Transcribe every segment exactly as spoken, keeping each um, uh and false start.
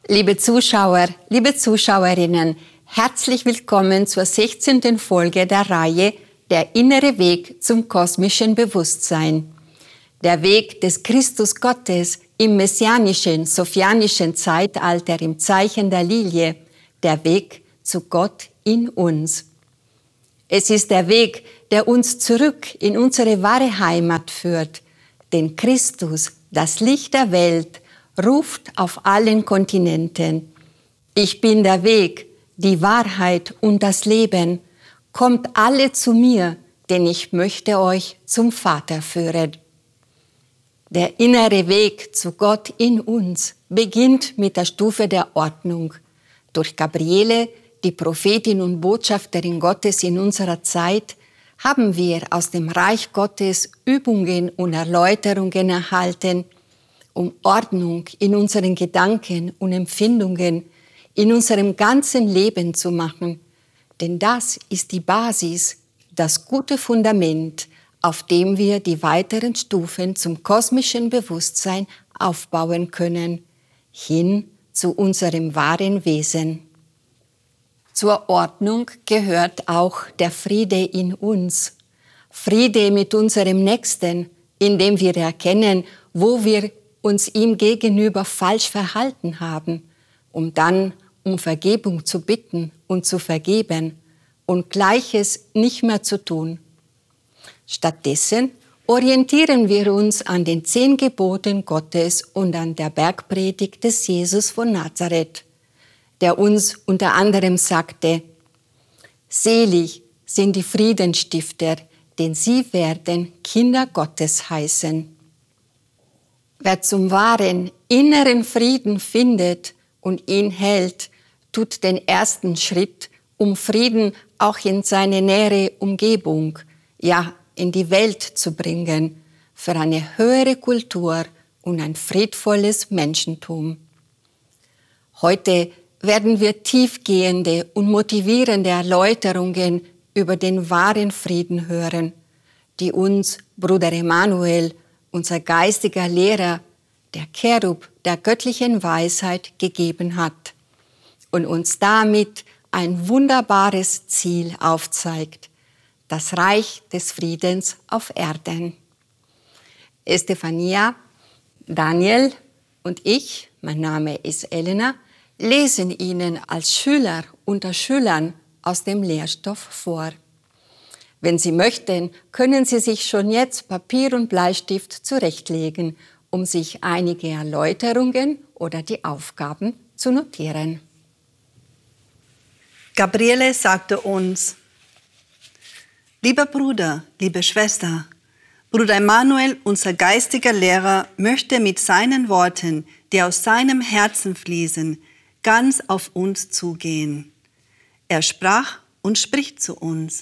Liebe Zuschauer, liebe Zuschauerinnen, herzlich willkommen zur sechzehnten Folge der Reihe Der innere Weg zum kosmischen Bewusstsein. Der Weg des Christus Gottes im messianischen, sophianischen Zeitalter im Zeichen der Lilie, der Weg zu Gott in uns. Es ist der Weg, der uns zurück in unsere wahre Heimat führt, denn Christus, das Licht der Welt, ruft auf allen Kontinenten: Ich bin der Weg, die Wahrheit und das Leben. Kommt alle zu mir, denn ich möchte euch zum Vater führen. Der innere Weg zu Gott in uns beginnt mit der Stufe der Ordnung. Durch Gabriele, die Prophetin und Botschafterin Gottes in unserer Zeit, haben wir aus dem Reich Gottes Übungen und Erläuterungen erhalten, um Ordnung in unseren Gedanken und Empfindungen, in unserem ganzen Leben zu machen. Denn das ist die Basis, das gute Fundament, auf dem wir die weiteren Stufen zum kosmischen Bewusstsein aufbauen können, hin zu unserem wahren Wesen. Zur Ordnung gehört auch der Friede in uns. Friede mit unserem Nächsten, indem wir erkennen, wo wir uns ihm gegenüber falsch verhalten haben, um dann um Vergebung zu bitten und zu vergeben und Gleiches nicht mehr zu tun. Stattdessen orientieren wir uns an den zehn Geboten Gottes und an der Bergpredigt des Jesus von Nazareth, der uns unter anderem sagte: Selig sind die Friedensstifter, denn sie werden Kinder Gottes heißen. Wer zum wahren inneren Frieden findet und ihn hält, tut den ersten Schritt, um Frieden auch in seine nähere Umgebung, ja in die Welt zu bringen, für eine höhere Kultur und ein friedvolles Menschentum. Heute werden wir tiefgehende und motivierende Erläuterungen über den wahren Frieden hören, die uns Bruder Emanuel, unser geistiger Lehrer, der Cherub der göttlichen Weisheit, gegeben hat und uns damit ein wunderbares Ziel aufzeigt: das Reich des Friedens auf Erden. Estefania, Daniel und ich, mein Name ist Elena, lesen Ihnen als Schüler unter Schülern aus dem Lehrstoff vor. Wenn Sie möchten, können Sie sich schon jetzt Papier und Bleistift zurechtlegen, um sich einige Erläuterungen oder die Aufgaben zu notieren. Gabriele sagte uns: Lieber Bruder, liebe Schwester, Bruder Emanuel, unser geistiger Lehrer, möchte mit seinen Worten, die aus seinem Herzen fließen, ganz auf uns zugehen. Er sprach und spricht zu uns: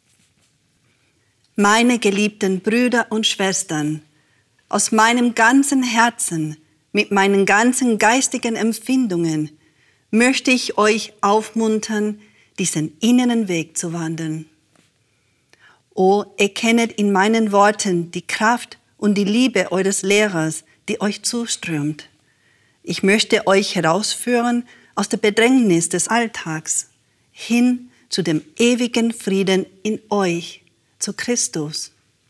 Meine geliebten Brüder und Schwestern, aus meinem ganzen Herzen, mit meinen ganzen geistigen Empfindungen, möchte ich euch aufmuntern, diesen inneren Weg zu wandern. O, erkennet in meinen Worten die Kraft und die Liebe eures Lehrers, die euch zuströmt. Ich möchte euch herausführen aus der Bedrängnis des Alltags hin zu dem ewigen Frieden in euch, zu Christus.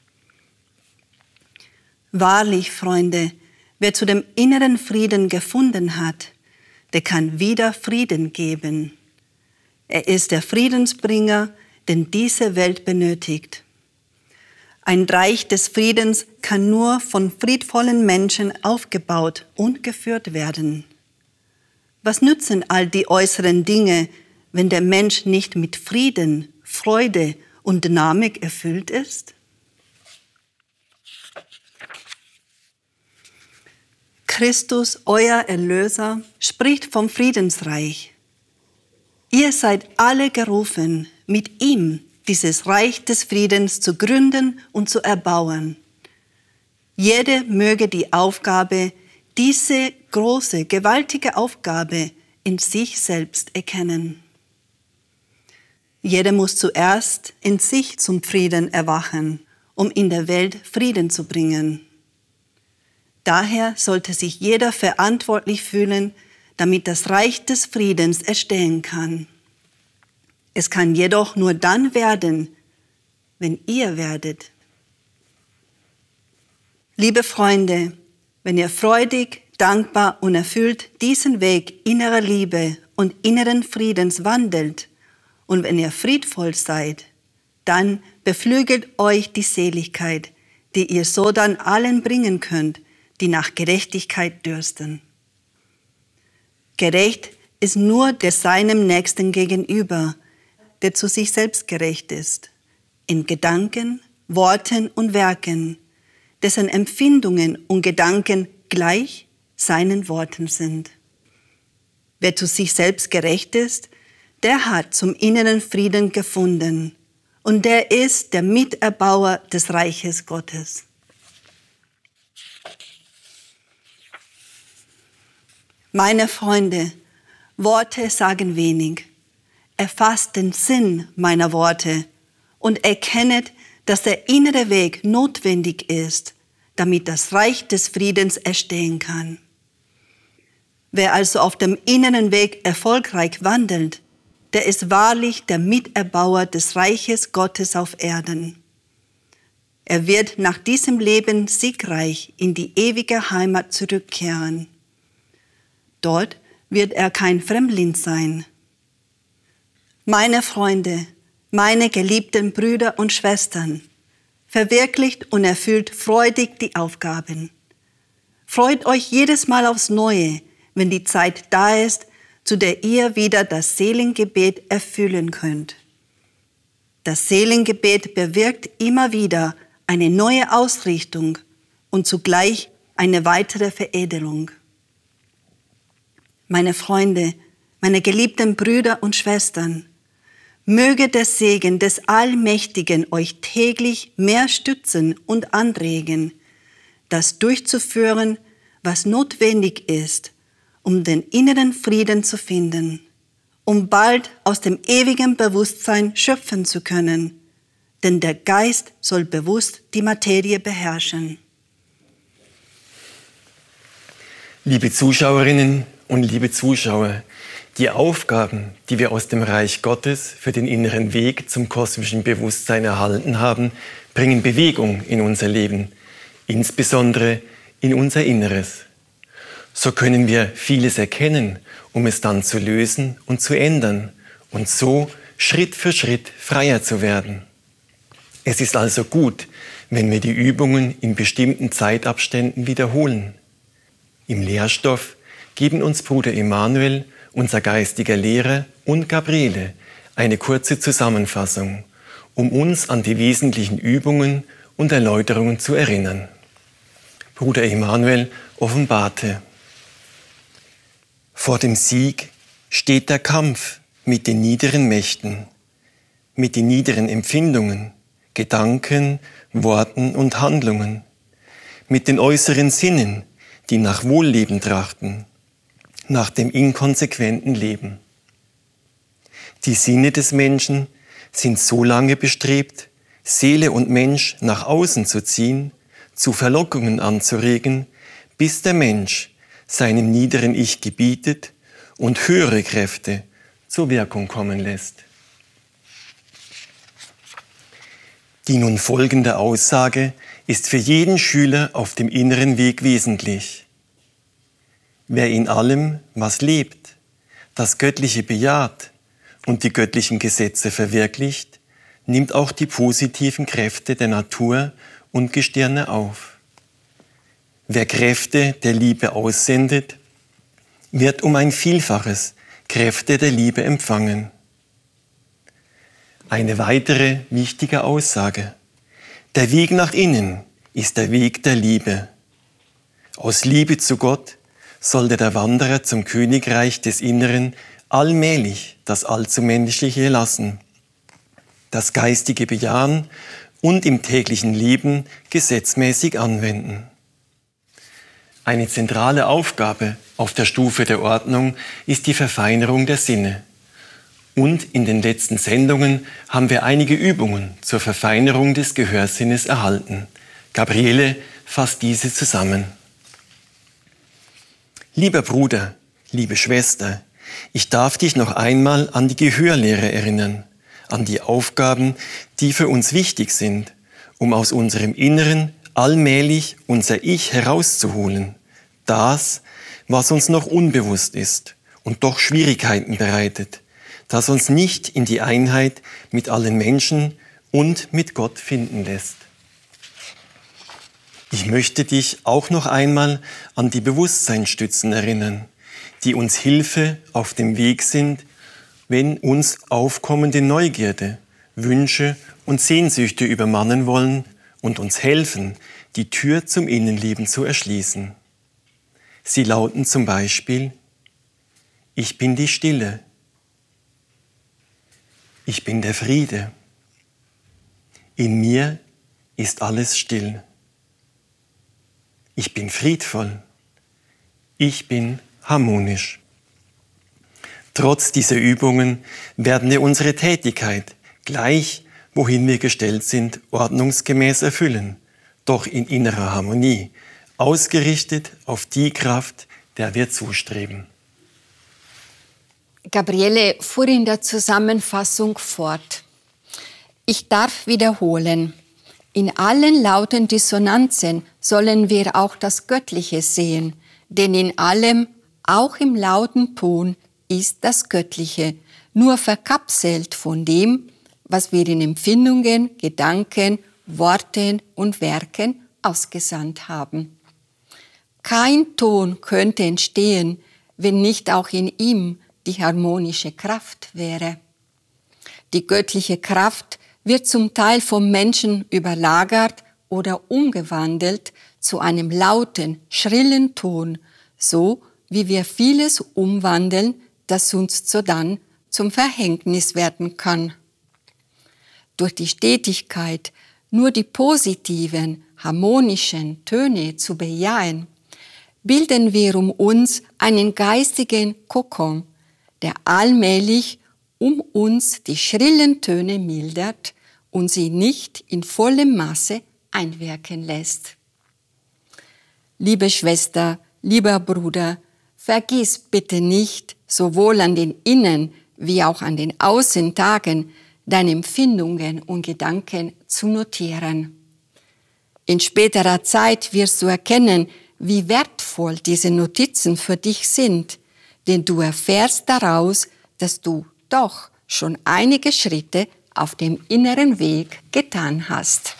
Wahrlich, Freunde, wer zu dem inneren Frieden gefunden hat, der kann wieder Frieden geben. Er ist der Friedensbringer, den diese Welt benötigt. Ein Reich des Friedens kann nur von friedvollen Menschen aufgebaut und geführt werden. Was nützen all die äußeren Dinge, wenn der Mensch nicht mit Frieden, Freude und Dynamik erfüllt ist? Christus, euer Erlöser, spricht vom Friedensreich. Ihr seid alle gerufen, mit ihm dieses Reich des Friedens zu gründen und zu erbauen. Jede möge die Aufgabe, diese große, gewaltige Aufgabe in sich selbst erkennen. Jeder muss zuerst in sich zum Frieden erwachen, um in der Welt Frieden zu bringen. Daher sollte sich jeder verantwortlich fühlen, damit das Reich des Friedens erstehen kann. Es kann jedoch nur dann werden, wenn ihr werdet. Liebe Freunde, wenn ihr freudig, dankbar und erfüllt diesen Weg innerer Liebe und inneren Friedens wandelt und wenn ihr friedvoll seid, dann beflügelt euch die Seligkeit, die ihr so dann allen bringen könnt, die nach Gerechtigkeit dürsten. Gerecht ist nur der seinem Nächsten gegenüber, der zu sich selbst gerecht ist, in Gedanken, Worten und Werken, dessen Empfindungen und Gedanken gleich seinen Worten sind. Wer zu sich selbst gerecht ist, der hat zum inneren Frieden gefunden und der ist der Miterbauer des Reiches Gottes. Meine Freunde, Worte sagen wenig. Erfasst den Sinn meiner Worte und erkennet, dass der innere Weg notwendig ist, damit das Reich des Friedens erstehen kann. Wer also auf dem inneren Weg erfolgreich wandelt, der ist wahrlich der Miterbauer des Reiches Gottes auf Erden. Er wird nach diesem Leben siegreich in die ewige Heimat zurückkehren. Dort wird er kein Fremdling sein. Meine Freunde, meine geliebten Brüder und Schwestern, verwirklicht und erfüllt freudig die Aufgaben. Freut euch jedes Mal aufs Neue, wenn die Zeit da ist, zu der ihr wieder das Seelengebet erfüllen könnt. Das Seelengebet bewirkt immer wieder eine neue Ausrichtung und zugleich eine weitere Veredelung. Meine Freunde, meine geliebten Brüder und Schwestern, möge der Segen des Allmächtigen euch täglich mehr stützen und anregen, das durchzuführen, was notwendig ist, um den inneren Frieden zu finden, um bald aus dem ewigen Bewusstsein schöpfen zu können, denn der Geist soll bewusst die Materie beherrschen. Liebe Zuschauerinnen und liebe Zuschauer, die Aufgaben, die wir aus dem Reich Gottes für den inneren Weg zum kosmischen Bewusstsein erhalten haben, bringen Bewegung in unser Leben, insbesondere in unser Inneres. So können wir vieles erkennen, um es dann zu lösen und zu ändern und so Schritt für Schritt freier zu werden. Es ist also gut, wenn wir die Übungen in bestimmten Zeitabständen wiederholen. Im Lehrstoff geben uns Bruder Emanuel, unser geistiger Lehrer, und Gabriele eine kurze Zusammenfassung, um uns an die wesentlichen Übungen und Erläuterungen zu erinnern. Bruder Emanuel offenbarte: Vor dem Sieg steht der Kampf mit den niederen Mächten, mit den niederen Empfindungen, Gedanken, Worten und Handlungen, mit den äußeren Sinnen, die nach Wohlleben trachten, nach dem inkonsequenten Leben. Die Sinne des Menschen sind so lange bestrebt, Seele und Mensch nach außen zu ziehen, zu Verlockungen anzuregen, bis der Mensch seinem niederen Ich gebietet und höhere Kräfte zur Wirkung kommen lässt. Die nun folgende Aussage ist für jeden Schüler auf dem inneren Weg wesentlich. Wer in allem, was lebt, das Göttliche bejaht und die göttlichen Gesetze verwirklicht, nimmt auch die positiven Kräfte der Natur und Gestirne auf. Wer Kräfte der Liebe aussendet, wird um ein Vielfaches Kräfte der Liebe empfangen. Eine weitere wichtige Aussage: Der Weg nach innen ist der Weg der Liebe. Aus Liebe zu Gott sollte der Wanderer zum Königreich des Inneren allmählich das Allzumenschliche lassen, das Geistige bejahen und im täglichen Leben gesetzmäßig anwenden. Eine zentrale Aufgabe auf der Stufe der Ordnung ist die Verfeinerung der Sinne. Und in den letzten Sendungen haben wir einige Übungen zur Verfeinerung des Gehörsinnes erhalten. Gabriele fasst diese zusammen. Lieber Bruder, Liebe Schwester, ich darf dich noch einmal an die Gehörlehre erinnern, an die Aufgaben, die für uns wichtig sind, um aus unserem Inneren allmählich unser Ich herauszuholen. Das, was uns noch unbewusst ist und doch Schwierigkeiten bereitet, das uns nicht in die Einheit mit allen Menschen und mit Gott finden lässt. Ich möchte dich auch noch einmal an die Bewusstseinsstützen erinnern, die uns Hilfe auf dem Weg sind, wenn uns aufkommende Neugierde, Wünsche und Sehnsüchte übermannen wollen und uns helfen, die Tür zum Innenleben zu erschließen. Sie lauten zum Beispiel: Ich bin die Stille. Ich bin der Friede. In mir ist alles still. Ich bin friedvoll. Ich bin harmonisch. Trotz dieser Übungen werden wir unsere Tätigkeit, gleich wohin wir gestellt sind, ordnungsgemäß erfüllen, doch in innerer Harmonie, ausgerichtet auf die Kraft, der wir zustreben. Gabriele fuhr in der Zusammenfassung fort. Ich darf wiederholen, in allen lauten Dissonanzen sollen wir auch das Göttliche sehen, denn in allem, auch im lauten Ton, ist das Göttliche, nur verkapselt von dem, was wir in Empfindungen, Gedanken, Worten und Werken ausgesandt haben. Kein Ton könnte entstehen, wenn nicht auch in ihm die harmonische Kraft wäre. Die göttliche Kraft wird zum Teil vom Menschen überlagert oder umgewandelt zu einem lauten, schrillen Ton, so wie wir vieles umwandeln, das uns sodann zum Verhängnis werden kann. Durch die Stetigkeit, nur die positiven, harmonischen Töne zu bejahen, bilden wir um uns einen geistigen Kokon, der allmählich um uns die schrillen Töne mildert und sie nicht in vollem Maße einwirken lässt. Liebe Schwester, lieber Bruder, vergiss bitte nicht, sowohl an den Innen- wie auch an den Außentagen deine Empfindungen und Gedanken zu notieren. In späterer Zeit wirst du erkennen, wie wertvoll diese Notizen für dich sind, denn du erfährst daraus, dass du doch schon einige Schritte auf dem inneren Weg getan hast.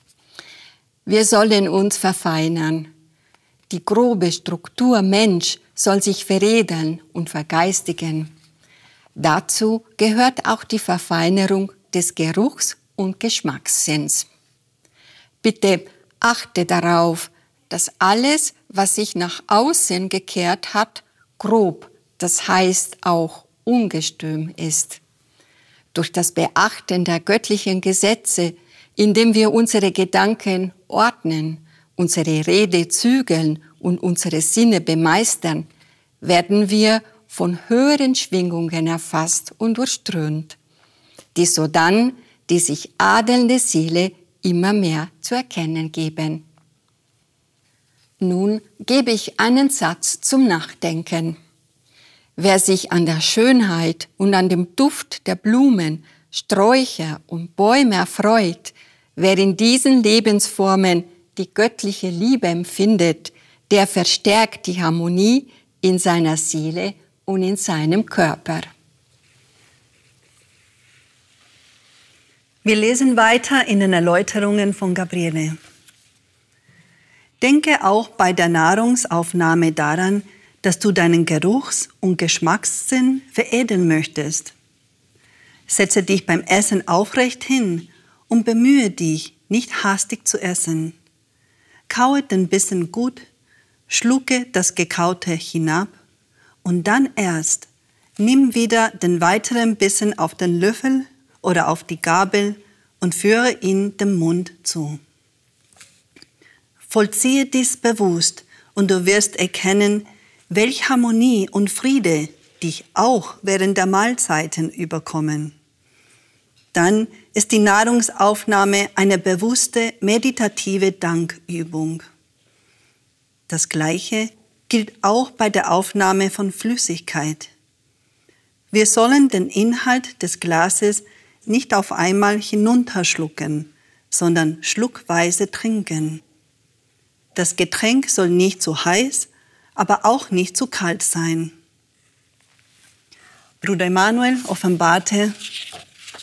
Wir sollen uns verfeinern. Die grobe Struktur Mensch soll sich veredeln und vergeistigen. Dazu gehört auch die Verfeinerung des Geruchs- und Geschmackssinns. Bitte achte darauf, dass alles, was sich nach außen gekehrt hat, grob, das heißt auch ungestüm ist. Durch das Beachten der göttlichen Gesetze, indem wir unsere Gedanken ordnen, unsere Rede zügeln und unsere Sinne bemeistern, werden wir von höheren Schwingungen erfasst und durchströmt, die sodann die sich adelnde Seele immer mehr zu erkennen geben. Nun gebe ich einen Satz zum Nachdenken. Wer sich an der Schönheit und an dem Duft der Blumen, Sträucher und Bäume erfreut, wer in diesen Lebensformen die göttliche Liebe empfindet, der verstärkt die Harmonie in seiner Seele und in seinem Körper. Wir lesen weiter in den Erläuterungen von Gabriele. Denke auch bei der Nahrungsaufnahme daran, dass du deinen Geruchs- und Geschmackssinn veredeln möchtest. Setze dich beim Essen aufrecht hin und bemühe dich, nicht hastig zu essen. Kaue den Bissen gut, schlucke das Gekaute hinab und dann erst nimm wieder den weiteren Bissen auf den Löffel oder auf die Gabel und führe ihn dem Mund zu. Vollziehe dies bewusst und du wirst erkennen, welche Harmonie und Friede dich auch während der Mahlzeiten überkommen. Dann ist die Nahrungsaufnahme eine bewusste, meditative Dankübung. Das Gleiche gilt auch bei der Aufnahme von Flüssigkeit. Wir sollen den Inhalt des Glases nicht auf einmal hinunterschlucken, sondern schluckweise trinken. Das Getränk soll nicht zu heiß, aber auch nicht zu kalt sein. Bruder Emanuel offenbarte,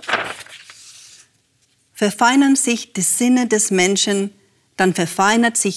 verfeinern sich die Sinne des Menschen, dann verfeinert sich